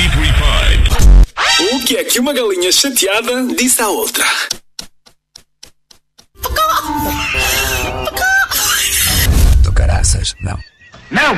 Hickory Pie. O que é que uma galinha chateada disse à outra? Do caraças, não. Não!